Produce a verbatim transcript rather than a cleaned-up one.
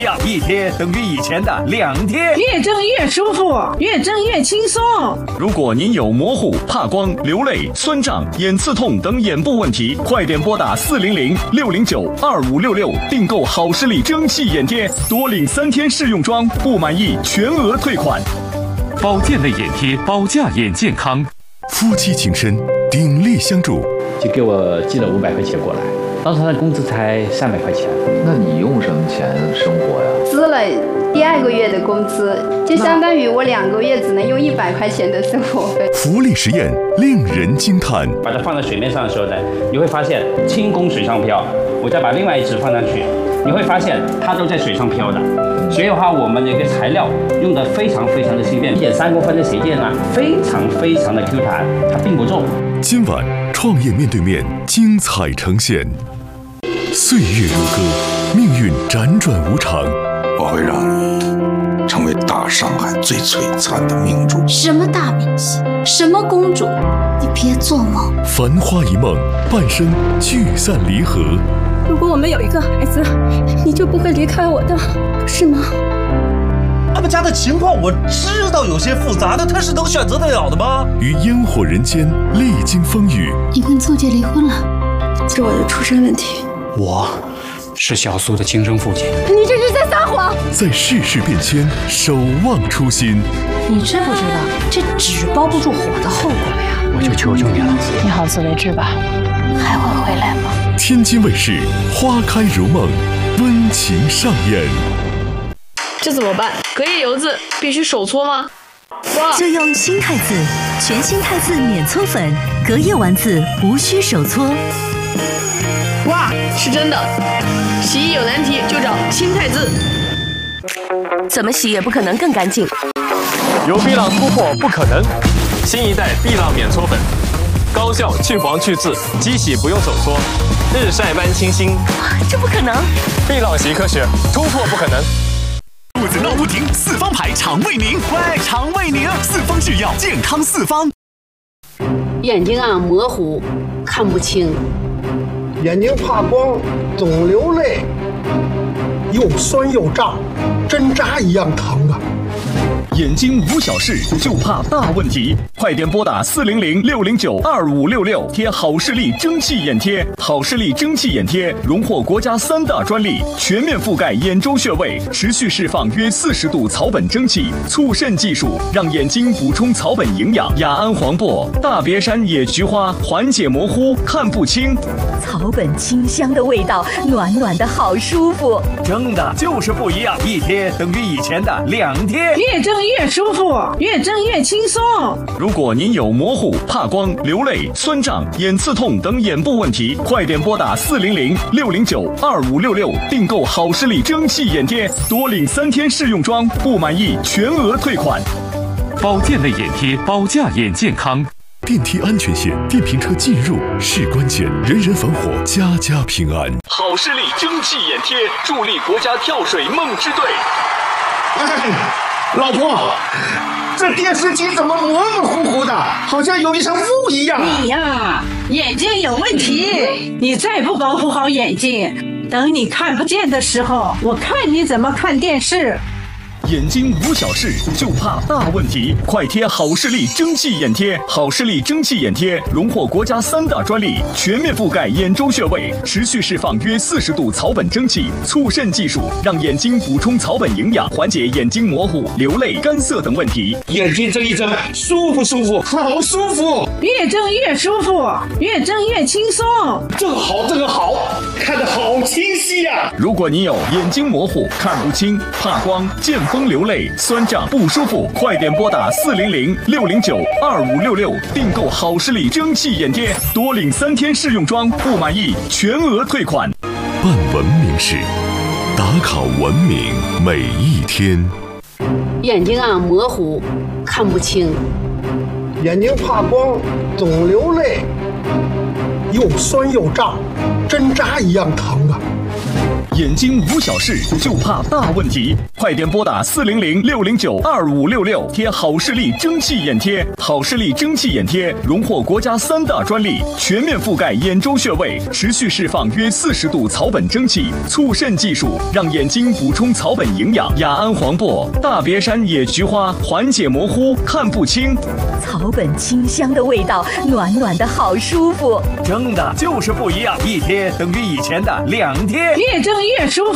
一贴等于以前的两贴， 越蒸越舒服，越蒸越轻松。 如果您有模糊、怕光、流泪、酸胀、眼刺痛等眼部问题，快点拨打四零零六零九二五六六订购好视力蒸汽眼贴，多领三天试用装，不满意全额退款。 保健类眼贴，保价眼健康。 夫妻情深，鼎力相助， 就给我寄了五百块钱过来。当时他的工资才三百块钱， 那你用什么钱生活呀？ 支了第二个月的工资，就相当于我两个月只能用一百块钱的生活费。 福利实验令人惊叹。 把它放在水面上的时候呢，你会发现轻功水上漂。我再把另外一只放上去，你会发现它都在水上漂的。所以的话，我们的一个材料用的非常非常的轻便，一点三公分的鞋垫啊，非常非常的 Q 弹，它并不重。 今晚创业面对面精彩呈现。岁月如歌，命运辗转无常， 我会让你成为大上海最璀璨的明珠。 什么大明星，什么公主，你别做梦。 繁花一梦，半生聚散离合。 如果我们有一个孩子，你就不会离开我的，是吗？ 他们家的情况我知道有些复杂的，他是能选择得了的吗？ 于烟火人间历经风雨， 你跟邹杰离婚了，是我的出身问题。 我是小苏的亲生父亲。 你这是在撒谎！ 在世事变迁，守望初心。 你知不知道这纸包不住火的后果呀？ 我就求求你了， 你好自为之吧。 还会回来吗？ 天津卫视花开如梦，温情上演。 这怎么办？隔夜油渍必须手搓吗？ 就用新汰渍，全新汰渍免搓粉，隔夜丸子无需手搓。 哇，是真的！洗衣有难题就找新汰渍。 怎么洗也不可能更干净。 有碧浪突破不可能，新一代碧浪免搓粉，高效去黄去渍，机洗不用手搓，日晒般清新。 这不可能！ 碧浪习科学，突破不可能。 肚子闹不停，四方牌肠胃宁，喂，肠胃宁，四方制药，健康四方。 眼睛啊模糊，看不清。 眼睛怕光，总流泪，又酸又胀，针扎一样疼啊！ 眼睛无小事，就怕大问题，快点拨打四零零六零九二五六六贴好视力蒸汽眼贴。好视力蒸汽眼贴荣获国家三大专利，全面覆盖眼周穴位，持续释放约四十度草本蒸汽，促渗技术让眼睛补充草本营养。雅安黄柏、大别山野菊花缓解模糊看不清， 草本清香的味道，暖暖的好舒服。 蒸的就是不一样，一贴等于以前的两贴， 越蒸越舒服，越蒸越轻松。 如果您有模糊、怕光、流泪、酸胀、眼刺痛等眼部问题，快点拨打四零零六零九二五六六订购好视力蒸汽眼贴，多领三天试用装，不满意全额退款。 保健类眼贴，保价眼健康。 电梯安全线，电瓶车进入是关键，人人防火，家家平安。 好视力蒸汽眼贴，助力国家跳水梦之队。 哎，老婆，这电视机怎么模模糊糊的，好像有一层雾一样。 你呀，眼睛有问题，你再不保护好眼睛，等你看不见的时候，我看你怎么看电视。 眼睛无小事，就怕大问题，快贴好视力蒸汽眼贴。好视力蒸汽眼贴荣获国家三大专利，全面覆盖眼周穴位，持续释放约四十度草本蒸汽，促渗技术让眼睛补充草本营养，缓解眼睛模糊、流泪、干涩等问题。 眼睛睁一睁，舒服舒服，好舒服。 越睁越舒服，越睁越轻松。 这个好，这个好，看得好清晰呀、啊！ 如果你有眼睛模糊、看不清、怕光、见风流泪、酸胀不舒服，快点拨打四零零六零九二五六六订购好视力蒸汽眼贴，多领三天试用装，不满意全额退款。 办文明事，打卡文明每一天。 眼睛啊模糊，看不清。 眼睛怕光，总流泪，又酸又胀，针扎一样疼啊！ 眼睛无小事，就怕大问题。快点拨打四零零六零九二五六六，贴好视力蒸汽眼贴。好视力蒸汽眼贴荣获国家三大专利，全面覆盖眼周穴位，持续释放约四十度草本蒸汽，促渗技术让眼睛补充草本营养。雅安黄柏、大别山野菊花缓解模糊、看不清。 草本清香的味道，暖暖的好舒服。 蒸的就是不一样，一贴等于以前的两贴， 越蒸越舒服。